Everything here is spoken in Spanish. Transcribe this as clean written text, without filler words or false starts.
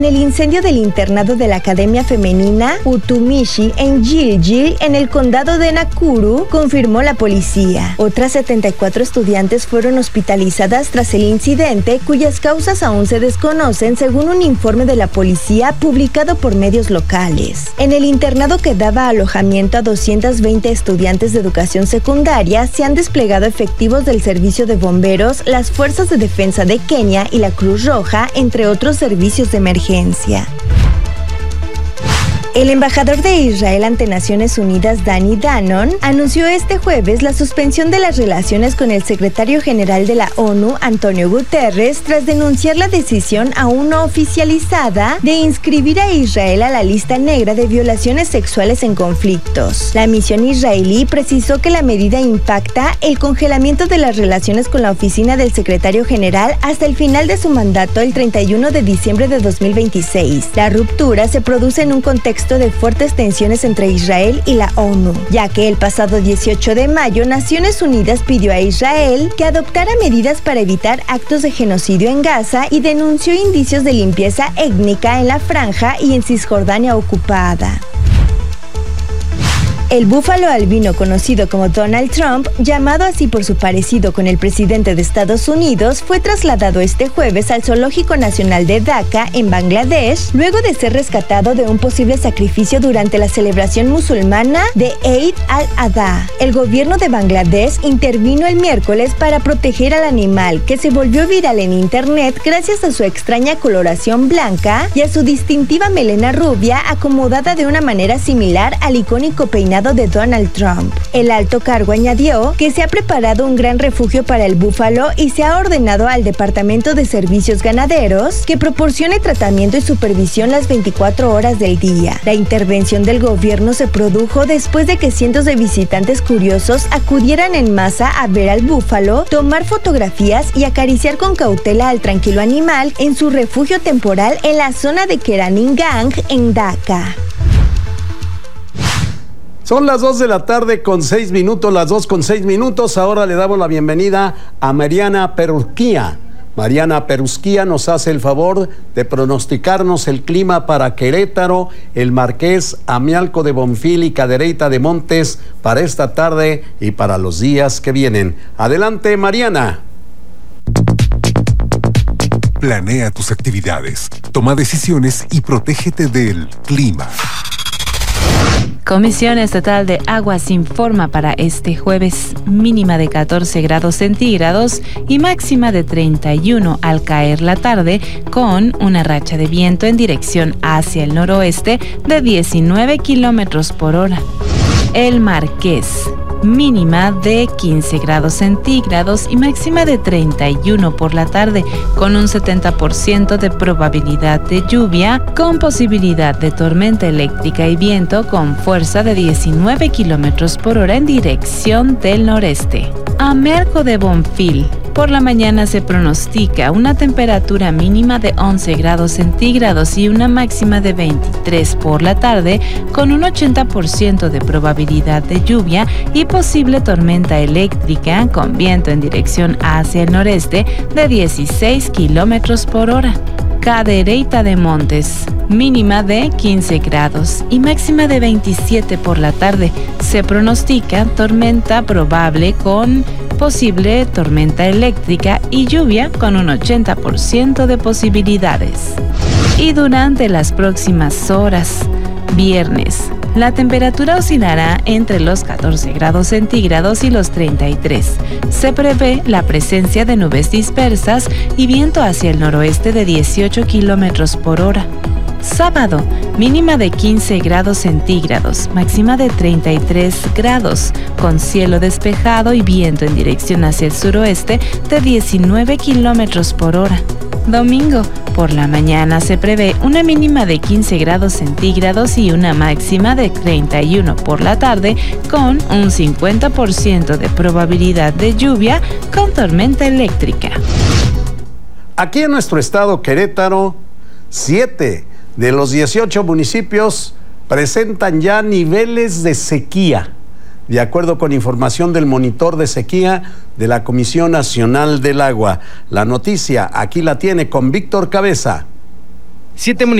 El incendio del internado de la Academia Femenina Utumishi en Gilgil, en el condado de Nakuru, confirmó la policía. Otras 74 estudiantes fueron hospitalizadas tras el incidente, cuyas causas aún se desconocen, según un informe de la policía publicado por medios locales. En el internado que daba alojamiento a 220 estudiantes de educación secundaria, se han desplegado efectivos del Servicio de Bomberos, las Fuerzas de Defensa de Kenia y la Cruz Roja, entre otros servicios de emergencia. El embajador de Israel ante Naciones Unidas, Danny Danon, anunció este jueves la suspensión de las relaciones con el secretario general de la ONU, Antonio Guterres, tras denunciar la decisión aún no oficializada de inscribir a Israel a la lista negra de violaciones sexuales en conflictos. La misión israelí precisó que la medida impacta el congelamiento de las relaciones con la oficina del secretario general hasta el final de su mandato el 31 de diciembre de 2026. La ruptura se produce en un contexto de fuertes tensiones entre Israel y la ONU, ya que el pasado 18 de mayo Naciones Unidas pidió a Israel que adoptara medidas para evitar actos de genocidio en Gaza y denunció indicios de limpieza étnica en la franja y en Cisjordania ocupada. El búfalo albino conocido como Donald Trump, llamado así por su parecido con el presidente de Estados Unidos, fue trasladado este jueves al Zoológico Nacional de Dhaka, en Bangladesh, luego de ser rescatado de un posible sacrificio durante la celebración musulmana de Eid al-Adha. El gobierno de Bangladesh intervino el miércoles para proteger al animal, que se volvió viral en internet gracias a su extraña coloración blanca y a su distintiva melena rubia acomodada de una manera similar al icónico peinado de Donald Trump. El alto cargo añadió que se ha preparado un gran refugio para el búfalo y se ha ordenado al Departamento de Servicios Ganaderos que proporcione tratamiento y supervisión las 24 horas del día. La intervención del gobierno se produjo después de que cientos de visitantes curiosos acudieran en masa a ver al búfalo, tomar fotografías y acariciar con cautela al tranquilo animal en su refugio temporal en la zona de Keraningang, en Dhaka. Son las 2 de la tarde con 6 minutos, las 2 con 6 minutos. Ahora le damos la bienvenida a Mariana Perusquía. Mariana Perusquía nos hace el favor de pronosticarnos el clima para Querétaro, el Marqués, Amialco de Bonfil y Cadereyta de Montes para esta tarde y para los días que vienen. Adelante, Mariana. Planea tus actividades, toma decisiones y protégete del clima. Comisión Estatal de Aguas informa para este jueves mínima de 14 grados centígrados y máxima de 31 al caer la tarde, con una racha de viento en dirección hacia el noroeste de 19 kilómetros por hora. El Marqués, mínima de 15 grados centígrados y máxima de 31 por la tarde, con un 70% de probabilidad de lluvia, con posibilidad de tormenta eléctrica y viento con fuerza de 19 kilómetros por hora en dirección del noreste. Amialco de Bonfil. Por la mañana se pronostica una temperatura mínima de 11 grados centígrados y una máxima de 23 por la tarde, con un 80% de probabilidad de lluvia y posible tormenta eléctrica con viento en dirección hacia el noreste de 16 kilómetros por hora. Cadereyta de Montes, mínima de 15 grados y máxima de 27 por la tarde. Se pronostica tormenta probable con posible tormenta eléctrica y lluvia con un 80% de posibilidades. Y durante las próximas horas, viernes, la temperatura oscilará entre los 14 grados centígrados y los 33. Se prevé la presencia de nubes dispersas y viento hacia el noroeste de 18 kilómetros por hora. Sábado, mínima de 15 grados centígrados, máxima de 33 grados, con cielo despejado y viento en dirección hacia el suroeste de 19 kilómetros por hora. Domingo, por la mañana se prevé una mínima de 15 grados centígrados y una máxima de 31 por la tarde, con un 50% de probabilidad de lluvia con tormenta eléctrica. Aquí en nuestro estado Querétaro, 7 de los 18 municipios presentan ya niveles de sequía, de acuerdo con información del monitor de sequía de la Comisión Nacional del Agua. La noticia aquí la tiene con Víctor Cabeza. 7